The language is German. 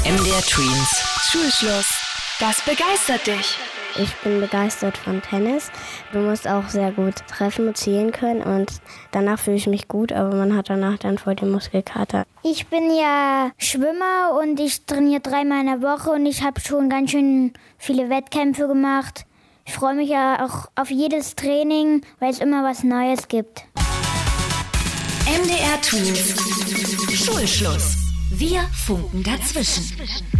MDR Twins. Schulschluss. Das begeistert dich. Ich bin begeistert von Tennis. Du musst auch sehr gut treffen und zielen können und danach fühle ich mich gut, aber man hat danach dann voll den Muskelkater. Ich bin ja Schwimmer und ich trainiere 3-mal in der Woche und ich habe schon ganz schön viele Wettkämpfe gemacht. Ich freue mich ja auch auf jedes Training, weil es immer was Neues gibt. MDR Twins. Schulschluss. Wir funken dazwischen.